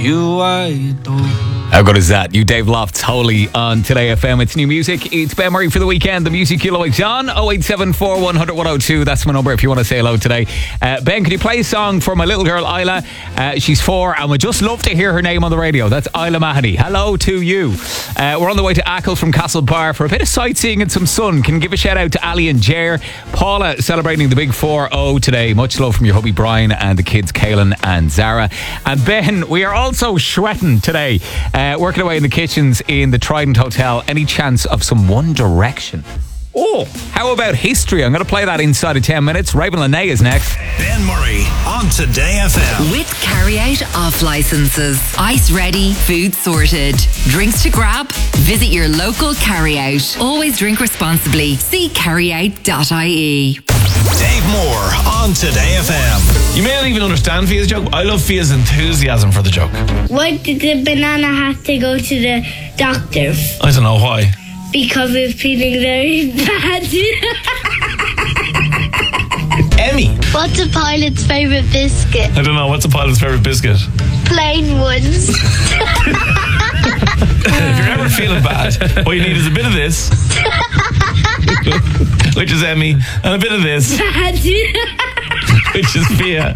you I adore. How good is that? You Dave Lofts, Holy on Today FM. It's new music. It's Ben Murray for the weekend. The music you like on 0874 100 102. That's my number if you want to say hello today. Ben, can you play a song for my little girl Isla? She's 4 and would just love to hear her name on the radio. That's Isla Mahady. Hello to you. We're on the way to Achill from Castlebar for a bit of sightseeing and some sun. Can give a shout out to Ali and Jer. Paula celebrating the big 4-0 today. Much love from your hubby Brian and the kids Kaelin and Zara. And Ben, we are also sweating today. Working away in the kitchens in the Trident Hotel. Any chance of some One Direction? Oh, how about history? I'm going to play that inside of 10 minutes. Raven Lene is next. Ben Murray on Today FM. With carry-out off licenses. Ice ready, food sorted. Drinks to grab? Visit your local carry-out. Always drink responsibly. See carryout.ie. Dave Moore on Today FM. You may not even understand Fia's joke. I love Fia's enthusiasm for the joke. Why did the banana have to go to the doctor? I don't know why. Because it's feeling very bad. Emmy. What's a pilot's favourite biscuit? I don't know. What's a pilot's favourite biscuit? Plain ones. If you're ever feeling bad, what you need is a bit of this, which is Emmy, and a bit of this, which is Fia.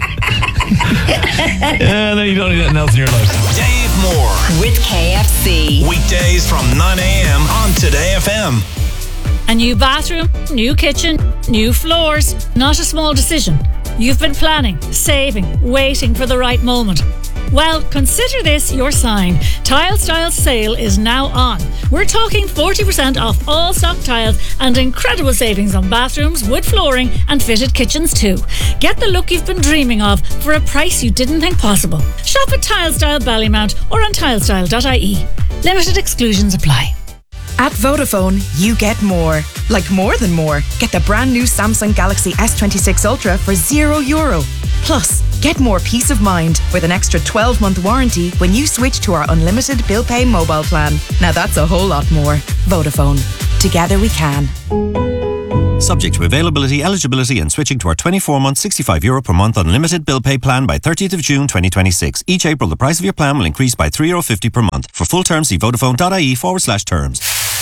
And then you don't need anything else in your life. Dave Moore. With KFC. Weekdays from 9 a.m. on Today FM. A new bathroom, new kitchen, new floors. Not a small decision. You've been planning, saving, waiting for the right moment. Well, consider this your sign. Tile Style sale is now on. We're talking 40% off all stock tiles and incredible savings on bathrooms, wood flooring and fitted kitchens too. Get the look you've been dreaming of for a price you didn't think possible. Shop at Tile Style Ballymount or on tilestyle.ie. Limited exclusions apply. At Vodafone, you get more. Like more than more. Get the brand new Samsung Galaxy S26 Ultra for €0. Plus, get more peace of mind with an extra 12-month warranty when you switch to our unlimited bill pay mobile plan. Now that's a whole lot more. Vodafone. Together we can. Subject to availability, eligibility and switching to our 24-month €65 per month unlimited bill pay plan by 30th of June 2026. Each April the price of your plan will increase by €3.50 per month. For full terms see vodafone.ie/terms.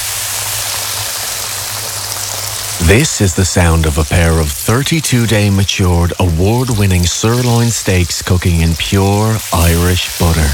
This is the sound of a pair of 32-day matured, award-winning sirloin steaks cooking in pure Irish butter.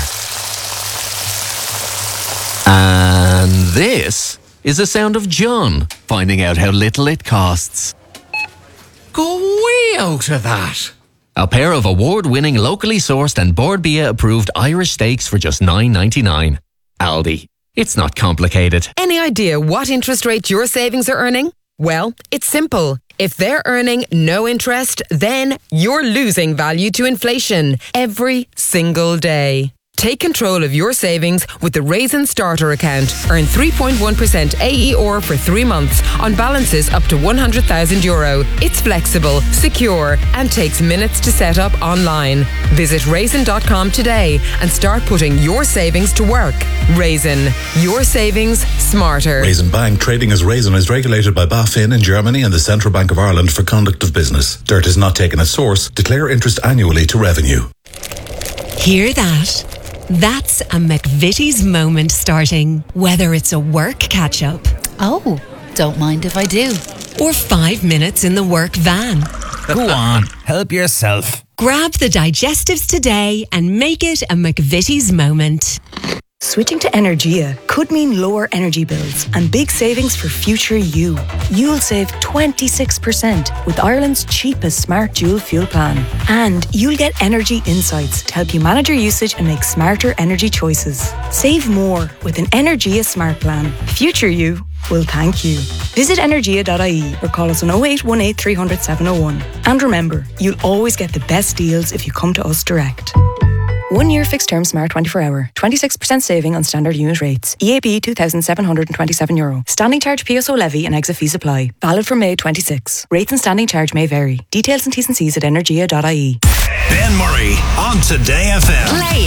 And this is the sound of John finding out how little it costs. Go way out of that! A pair of award-winning, locally sourced and Bord Bia approved Irish steaks for just $9.99. Aldi. It's not complicated. Any idea what interest rate your savings are earning? Well, it's simple. If they're earning no interest, then you're losing value to inflation every single day. Take control of your savings with the Raisin Starter account. Earn 3.1% AER for 3 months on balances up to €100,000. It's flexible, secure, and takes minutes to set up online. Visit raisin.com today and start putting your savings to work. Raisin, your savings smarter. Raisin Bank, trading as Raisin, is regulated by BaFin in Germany and the Central Bank of Ireland for conduct of business. Dirt is not taken at source. Declare interest annually to revenue. Hear that? That's a McVitie's moment starting. Whether it's a work catch-up. Oh, don't mind if I do. Or 5 minutes in the work van. Go on, help yourself. Grab the digestives today and make it a McVitie's moment. Switching to Energia could mean lower energy bills and big savings for future you. You'll save 26% with Ireland's cheapest smart dual fuel plan. And you'll get energy insights to help you manage your usage and make smarter energy choices. Save more with an Energia smart plan. Future you will thank you. Visit energia.ie or call us on 0818 300 701. And remember, you'll always get the best deals if you come to us direct. 1 year fixed term smart 24 hour. 26% saving on standard unit rates. EAB €2,727. Standing charge PSO levy and exit fees apply. Valid from May 26. Rates and standing charge may vary. Details and T's and C's at energia.ie. Ben Murray on Today FM. Play